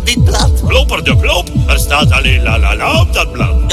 dit blad. Klopper de klop, er staat alleen la la la op dat blad.